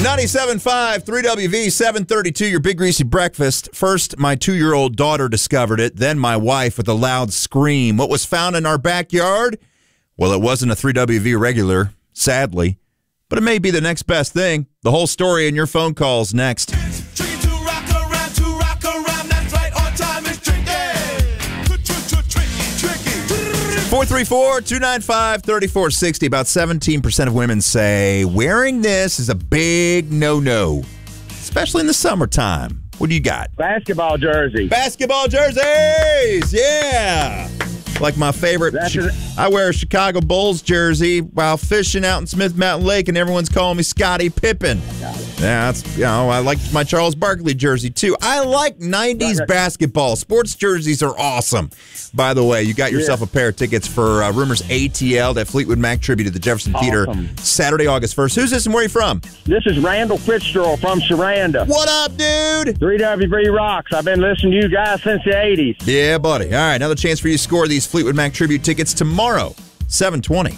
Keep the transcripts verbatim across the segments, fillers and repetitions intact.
ninety-seven point five, three W V, seven thirty-two, your Big Greasy Breakfast. First, my two-year-old daughter discovered it, then my wife with a loud scream. What was found in our backyard? Well, it wasn't a three W V regular, sadly, but it may be the next best thing. The whole story in your phone calls next. four three four, two nine five, three four six zero. About seventeen percent of women say wearing this is a big no-no, especially in the summertime. What do you got? Basketball jersey. Basketball jerseys, yeah. Like my favorite, That's a- I wear a Chicago Bulls jersey while fishing out in Smith Mountain Lake, and everyone's calling me Scottie Pippen. Yeah, that's, you know, I like my Charles Barkley jersey, too. I like nineties basketball. Sports jerseys are awesome. By the way, you got yourself Yeah. a pair of tickets for uh, Rumors A T L, that Fleetwood Mac tribute at the Jefferson Theater, Awesome. Saturday, August first. Who's this and where are you from? This is Randall Fitzgerald from Saranda. What up, dude? three W V rocks. I've been listening to you guys since the eighties. Yeah, buddy. All right, another chance for you to score these Fleetwood Mac tribute tickets tomorrow, seven twenty.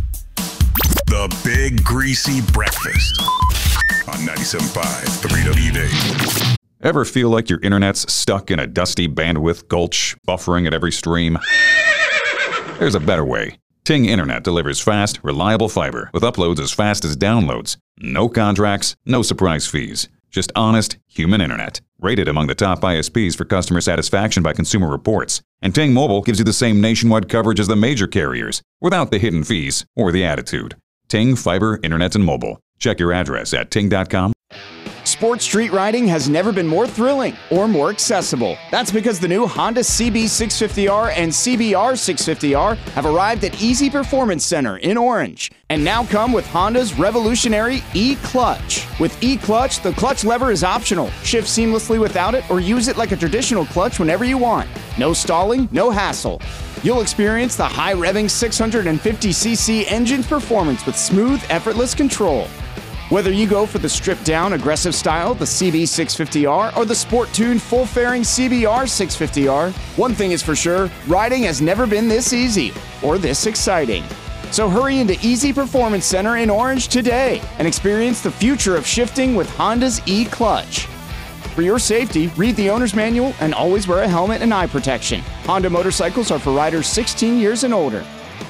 The Big Greasy Breakfast on ninety-seven point five, three W V. Ever feel like your internet's stuck in a dusty bandwidth gulch, buffering at every stream? There's a better way. Ting Internet delivers fast, reliable fiber with uploads as fast as downloads. No contracts, no surprise fees. Just honest, human internet. Rated among the top I S Ps for customer satisfaction by Consumer Reports. And Ting Mobile gives you the same nationwide coverage as the major carriers, without the hidden fees or the attitude. Ting Fiber, Internet, and Mobile. Check your address at ting dot com. Sports street riding has never been more thrilling or more accessible. That's because the new Honda C B six fifty R and C B R six fifty R have arrived at Easy Performance Center in Orange and now come with Honda's revolutionary E-Clutch. With E-Clutch, the clutch lever is optional. Shift seamlessly without it or use it like a traditional clutch whenever you want. No stalling, no hassle. You'll experience the high-revving six hundred fifty c c engine's performance with smooth, effortless control. Whether you go for the stripped-down, aggressive style, the C B six fifty R, or the sport-tuned, full-fairing C B R six fifty R, one thing is for sure, riding has never been this easy or this exciting. So hurry into Easy Performance Center in Orange today and experience the future of shifting with Honda's E-Clutch. For your safety, read the owner's manual and always wear a helmet and eye protection. Honda motorcycles are for riders sixteen years and older.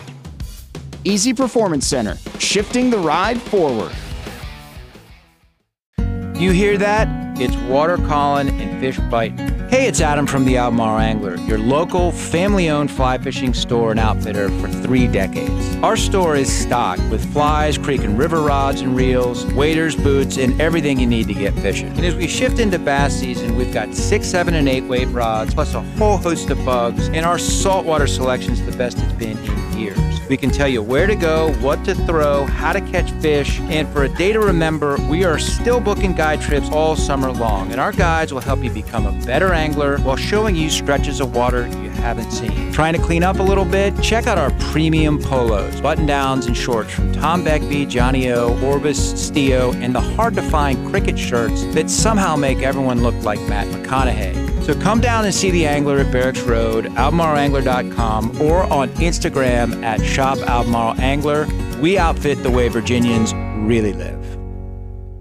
Easy Performance Center, shifting the ride forward. You hear that? It's water calling and fish biting. Hey, it's Adam from the Albemarle Angler, your local, family-owned fly fishing store and outfitter for three decades. Our store is stocked with flies, creek and river rods and reels, waders, boots, and everything you need to get fishing. And as we shift into bass season, we've got six, seven, and eight weight rods, plus a whole host of bugs, and our saltwater selection's the best it's been in years. We can tell you where to go, what to throw, how to catch fish, and for a day to remember, we are still booking guide trips all summer long, and our guides will help you become a better angler while showing you stretches of water you haven't seen. Trying to clean up a little bit? Check out our premium polos, button-downs, and shorts from Tom Begbie, Johnny O, Orbis, Stio, and the hard-to-find cricket shirts that somehow make everyone look like Matt McConaughey. So come down and see the angler at Barracks Road, albemarle angler dot com, or on Instagram at shop albemarle angler. We outfit the way Virginians really live.